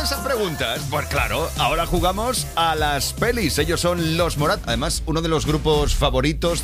esas preguntas? Pues claro, ahora jugamos a las pelis. Ellos son Los Morat. Además, uno de los grupos favoritos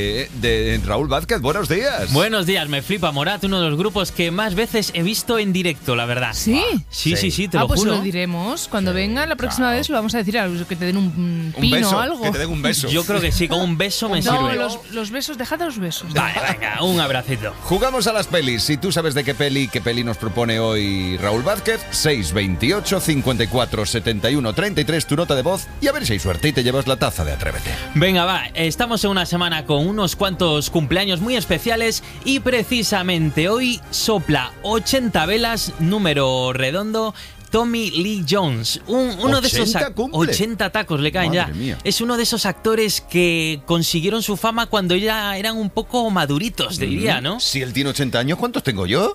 de Raúl Vázquez. Buenos días. Buenos días, me flipa Morat, uno de los grupos que más veces he visto en directo, la verdad. ¿Sí? Sí, te lo pues juro. lo diremos. Cuando venga la próxima vez lo vamos a decir a los que te den un pino beso, o algo. que te den un beso. Yo creo que sí, con un beso me sirve. Los besos, dejad los besos. Vale, venga, un abracito. Jugamos a las pelis. Si tú sabes de qué peli nos propone hoy Raúl Vázquez, 628 54 71 33, tu nota de voz, y a ver si hay suerte y te llevas la taza de Atrévete. Venga, va, estamos en una semana con unos cuantos cumpleaños muy especiales y precisamente hoy sopla 80 velas, número redondo, Tommy Lee Jones, uno de esos 80 tacos le caen. Madre ya. Mía. Es uno de esos actores que consiguieron su fama cuando ya eran un poco maduritos, diría, ¿no? Si él tiene 80 años, ¿cuántos tengo yo?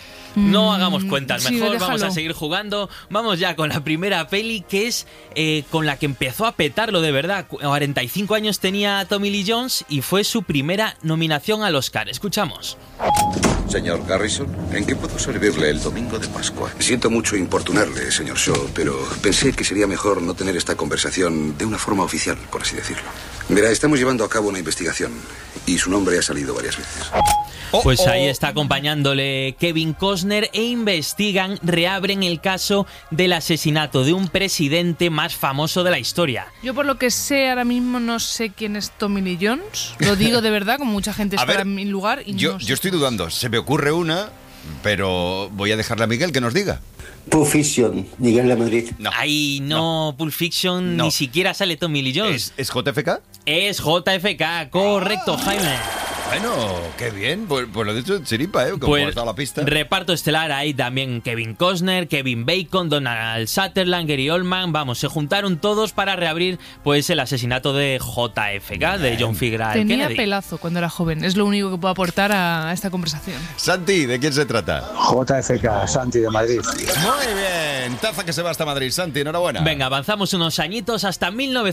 No hagamos cuentas, mejor déjalo. vamos a seguir jugando. Vamos ya con la primera peli, que es con la que empezó a petarlo de verdad. 45 años tenía Tommy Lee Jones y fue su primera nominación al Oscar. Escuchamos. Señor Garrison, ¿en qué puedo servirle el domingo de Pascua? Siento mucho importunarle, señor Shaw, pero pensé que sería mejor no tener esta conversación de una forma oficial, por así decirlo. Verá, estamos llevando a cabo una investigación y su nombre ha salido varias veces. Pues ahí está acompañándole Kevin Costner e investigan, reabren el caso del asesinato de un presidente más famoso de la historia. Yo por lo que sé ahora mismo no sé quién es Tommy Lee Jones. Lo digo de verdad, como mucha gente está en mi lugar y yo estoy dudando. Se me ocurre una, pero voy a dejarle a Miguel que nos diga. Pulp Fiction, Miguel de Madrid. No. Ahí no, Pulp Fiction, ni siquiera sale Tommy Lee Jones. ¿Es JFK? Es JFK, correcto, Jaime. Bueno, qué bien, pues lo he dicho en chiripa, como pues, has dado la pista. Reparto estelar, ahí también Kevin Costner, Kevin Bacon, Donald Sutherland, Gary Oldman, vamos, se juntaron todos para reabrir pues el asesinato de JFK, de John F. Kennedy. Tenía pelazo cuando era joven, es lo único que puedo aportar a esta conversación. Santi, ¿de quién se trata? JFK, Santi de Madrid. Muy bien, taza que se va hasta Madrid, Santi, enhorabuena. Venga, avanzamos unos añitos hasta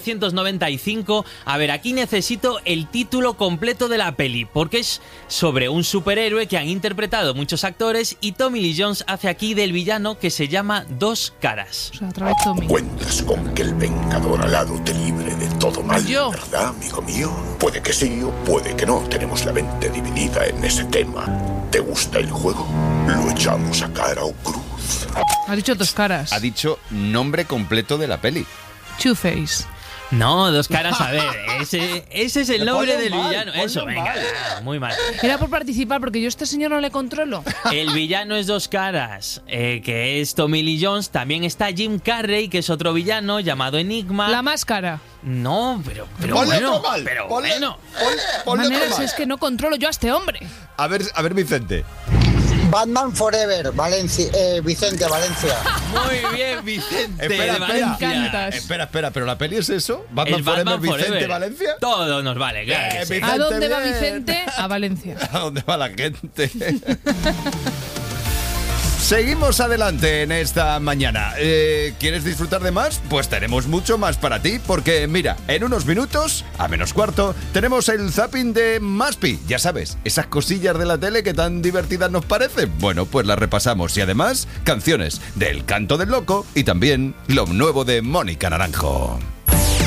1995. A ver, aquí necesito el título completo de la peli, porque es sobre un superhéroe que han interpretado muchos actores y Tommy Lee Jones hace aquí del villano que se llama Dos Caras. O sea, otra vez Tommy. Cuentas con que el vengador alado te libre de todo mal, ¿verdad, amigo mío? Puede que sí o puede que no. Tenemos la mente dividida en ese tema. ¿Te gusta el juego? ¿Lo echamos a cara o cruz? Ha dicho Dos Caras. Ha dicho nombre completo de la peli. Two-Face. No, Dos Caras, a ver, ese es el nombre del villano. Eso, venga, muy mal. Era por participar, porque yo a este señor no le controlo. El villano es Dos Caras, que es Tommy Lee Jones. También está Jim Carrey, que es otro villano llamado Enigma. La Máscara. No, pero bueno. Maneras, es que no controlo yo a este hombre. A ver, Vicente. Batman Forever, Vicente, Valencia. Muy bien, Vicente. Espera, ¿pero la peli es eso? ¿Batman Forever, Vicente, Valencia? Todo nos vale, claro que sí. ¿A dónde va Vicente? A Valencia. ¿A dónde va la gente? Seguimos adelante en esta mañana. ¿Quieres disfrutar de más? Pues tenemos mucho más para ti, porque mira, en unos minutos, a menos cuarto, tenemos el zapping de Maspi. Ya sabes, esas cosillas de la tele que tan divertidas nos parecen. Bueno, pues las repasamos y además canciones del Canto del Loco y también lo nuevo de Mónica Naranjo.